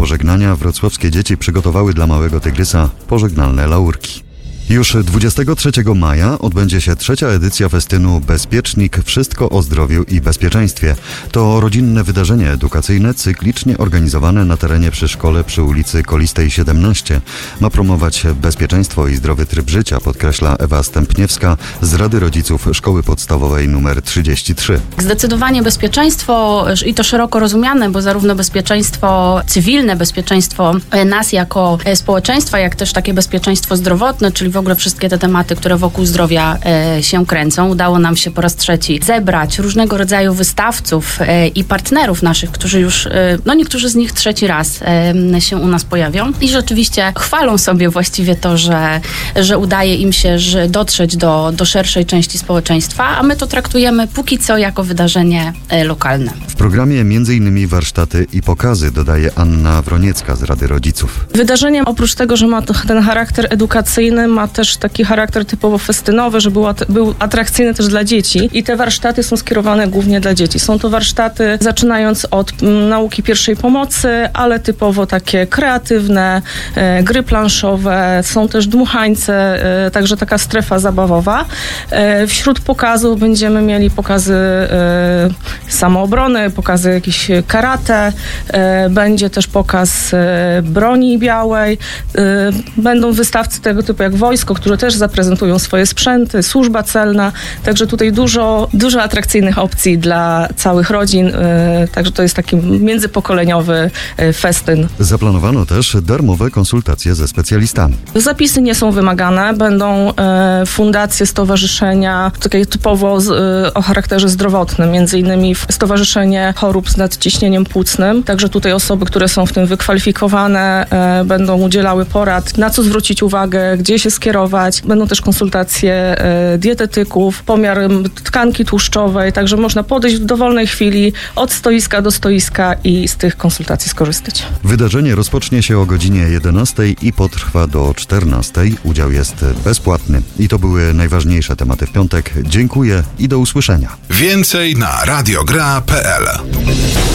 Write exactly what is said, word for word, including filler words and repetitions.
pożegnania wrocławskie dzieci przygotowały dla małego tygrysa pożegnalne laurki. Już dwudziestego trzeciego maja odbędzie się trzecia edycja festynu Bezpiecznik – Wszystko o zdrowiu i bezpieczeństwie. To rodzinne wydarzenie edukacyjne cyklicznie organizowane na terenie przy szkole przy ulicy Kolistej siedemnaście. Ma promować bezpieczeństwo i zdrowy tryb życia, podkreśla Ewa Stępniewska z Rady Rodziców Szkoły Podstawowej nr trzydzieści trzy. Zdecydowanie bezpieczeństwo i to szeroko rozumiane, bo zarówno bezpieczeństwo cywilne, bezpieczeństwo nas jako społeczeństwa, jak też takie bezpieczeństwo zdrowotne, czyli w ogóle wszystkie te tematy, które wokół zdrowia e, się kręcą. Udało nam się po raz trzeci zebrać różnego rodzaju wystawców e, i partnerów naszych, którzy już, e, no niektórzy z nich trzeci raz e, się u nas pojawią i rzeczywiście chwalą sobie właściwie to, że, że udaje im się że dotrzeć do, do szerszej części społeczeństwa, a my to traktujemy póki co jako wydarzenie e, lokalne. W programie między innymi warsztaty i pokazy, dodaje Anna Wroniecka z Rady Rodziców. Wydarzenie oprócz tego, że ma ten charakter edukacyjny, ma też taki charakter typowo festynowy, że był, at- był atrakcyjny też dla dzieci i te warsztaty są skierowane głównie dla dzieci. Są to warsztaty zaczynając od m, nauki pierwszej pomocy, ale typowo takie kreatywne, e, gry planszowe, są też dmuchańce, e, także taka strefa zabawowa. E, wśród pokazów będziemy mieli pokazy e, samoobrony, pokazy jakieś karate, e, będzie też pokaz e, broni białej, e, będą wystawcy tego typu jak wojsko, które też zaprezentują swoje sprzęty, służba celna, także tutaj dużo, dużo atrakcyjnych opcji dla całych rodzin, e, także to jest taki międzypokoleniowy e, festyn. Zaplanowano też darmowe konsultacje ze specjalistami. Zapisy nie są wymagane, będą e, fundacje, stowarzyszenia, takie typowo z, e, o charakterze zdrowotnym, między innymi Stowarzyszenie Chorób z Nadciśnieniem Płucnym, także tutaj osoby, które są w tym wykwalifikowane, e, będą udzielały porad, na co zwrócić uwagę, gdzie się skierować. Będą też konsultacje e, dietetyków, pomiar tkanki tłuszczowej, także można podejść w dowolnej chwili od stoiska do stoiska i z tych konsultacji skorzystać. Wydarzenie rozpocznie się o godzinie jedenastej i potrwa do czternastej. Udział jest bezpłatny. I to były najważniejsze tematy w piątek. Dziękuję i do usłyszenia. Więcej na radiogra kropka p l.